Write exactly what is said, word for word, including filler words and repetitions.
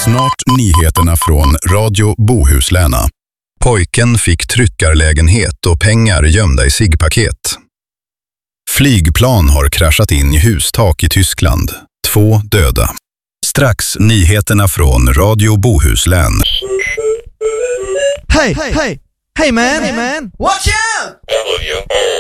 Snart nyheterna från Radio Bohusläna. Pojken fick tryckarlägenhet och pengar gömda i ciggpaket. Flygplan har kraschat in i hustak i Tyskland. Två döda. Strax nyheterna från Radio Bohuslän. Hey, hey, hey, hey man, hey man, watch out!